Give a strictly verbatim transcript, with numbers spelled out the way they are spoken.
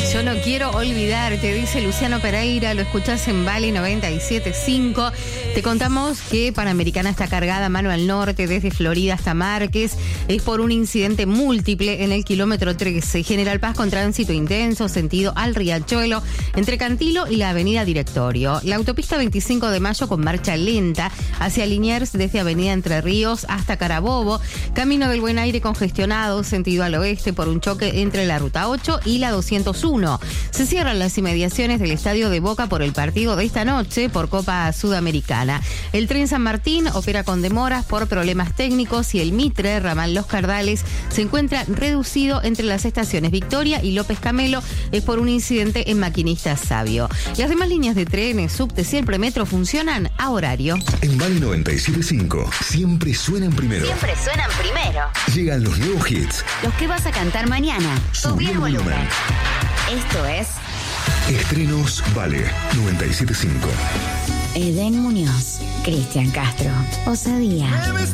Yo no quiero olvidarte, dice Luciano Pereira, lo escuchás en Vale noventa y siete punto cinco. Te contamos que Panamericana está cargada mano al norte, desde Florida hasta Márquez. Es por un incidente múltiple en el kilómetro trece. General Paz con tránsito intenso, sentido al Riachuelo, entre Cantilo y la avenida Directorio. La autopista veinticinco de mayo con marcha lenta hacia Liniers, desde avenida Entre Ríos hasta Carabobo. Camino del Buen Aire congestionado, sentido al oeste, por un choque entre la ruta ocho y la doscientos uno. Se cierran las inmediaciones del estadio de Boca por el partido de esta noche por Copa Sudamericana. El tren San Martín opera con demoras por problemas técnicos y el Mitre, ramal Los Cardales, se encuentra reducido entre las estaciones Victoria y López Camelo, es por un incidente en Maquinista Sabio. Las demás líneas de trenes, subtes y el premetro funcionan a horario. En Vale noventa y siete punto cinco, siempre suenan primero. Siempre suenan primero. Llegan los nuevos hits. Los que vas a cantar mañana. Subí el volumen. Esto es Estrenos Vale noventa y siete punto cinco. Eden Muñoz, Cristian Castro, Osadía.